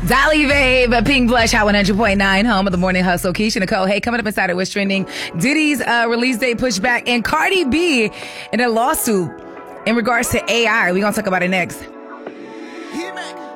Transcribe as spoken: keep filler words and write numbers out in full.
Dolly Babe, Pink Blush, Hot one hundred point nine, home of the Morning Hustle. Keisha Nicole, hey, coming up inside it, what's trending? Diddy's uh, release date pushed back, and Cardi B in a lawsuit in regards to A I. We're going to talk about it next. He make